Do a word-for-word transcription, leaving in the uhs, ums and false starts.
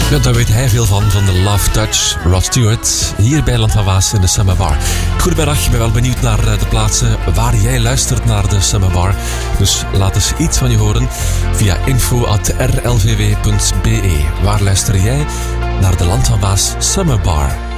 Ja, daar weet hij veel van, van de Love Touch, Rod Stewart, hier bij Land van Waas in de Summer Bar. Goedemiddag, ik ben wel benieuwd naar de plaatsen waar jij luistert naar de Summer Bar. Dus laat eens iets van je horen via info at r l v w punt b e. Waar luister jij naar de Land van Waas Summer Bar?